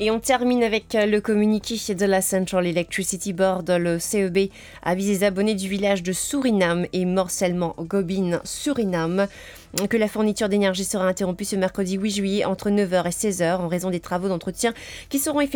Et on termine avec le communiqué de la Central Electricity Board. Le CEB avise les abonnés du village de Suriname et Morcellement-Gobin, Suriname, que la fourniture d'énergie sera interrompue ce mercredi 8 juillet entre 9h et 16h en raison des travaux d'entretien qui seront effectués